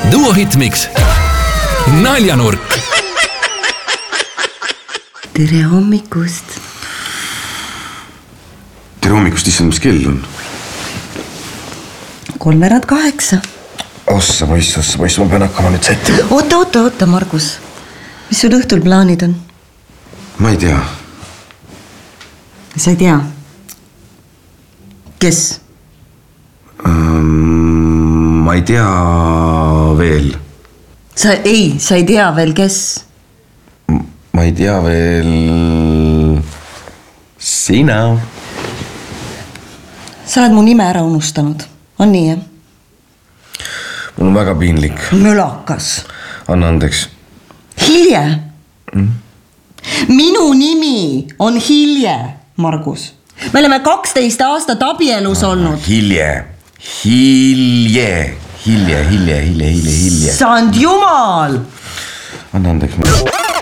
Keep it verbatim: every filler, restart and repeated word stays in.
Duo Hitmix Naljanurk. Tere hommikust. Tere hommikust, issand, mis kell on? Kolmerad kaheksa. Ossa poiss, ossa poiss, ma pean hakkama nüüd sätti. Oota, oota, oota, Margus. Mis sul õhtul plaanid on? Ma ei tea. Sa ei tea? Kes? Um, ma ei tea veel. Sa ei, sa ei tea veel kes? Ma ei tea veel sina. Sa oled mu nime ära unustanud. On nii, jah? Mul on väga piinlik. Mölakas. Anna andeks. Hilje. Mm? Minu nimi on Hilje, Margus. Me oleme kaksteist aastat abielus ah, olnud. Hilje. Hilje. Hilje, hilje, hilje, hilje, hilje. Sand jumal! Anna andeks.